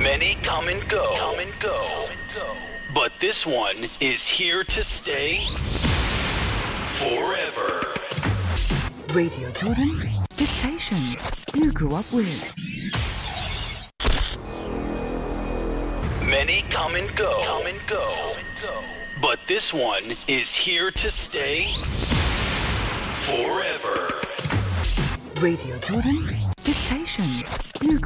Many come and go. But this one is here to stay forever. Radio Jordan, the station you grew up with. Many come and go. But this one is here to stay forever. Radio Jordan, the station you grew